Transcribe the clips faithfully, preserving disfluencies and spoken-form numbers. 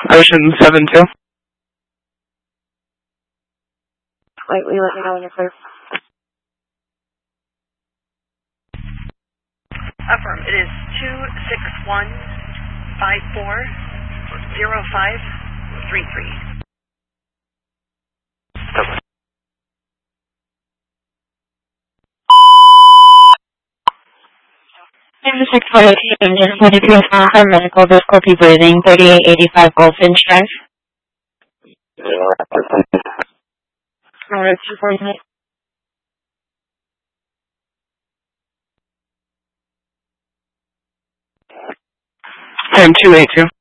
Ocean seven two. Wait, will you let me know when you're clear? Affirm, it is two six one five four zero five three three. six four eight, engine forty-three, Alpha, medical, difficulty breathing, thirty-eight eighty-five Goldfinch Drive. Alright, two forty-eight. Time two eight two.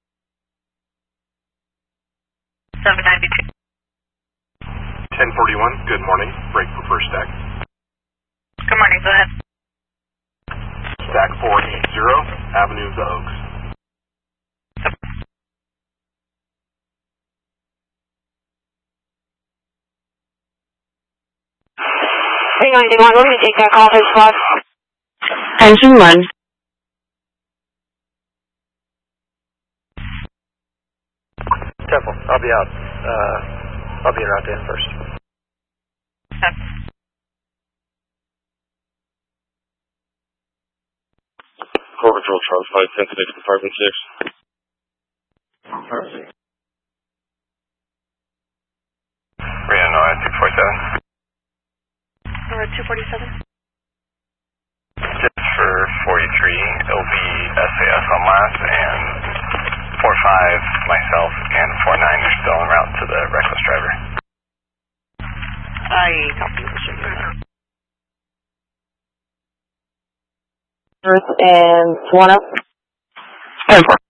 seven ninety-two. ten forty-one, good morning. Break for first stack. Good morning, go ahead. Stack four eighty, Avenue of the Oaks. three ninety-one, we're going to take that call for squad. Engine one. Careful, I'll be out. Uh, I'll be around in first. Okay. Core Patrol Charles five, ten to Department six. Perfect. Reno, NOAA two forty-seven. We're at two forty-seven. Just for forty-three, it'll be S A S on last, and four five, myself, and four nine are still en route to the reckless driver. I copy the sugar. Earth and one up. ten four.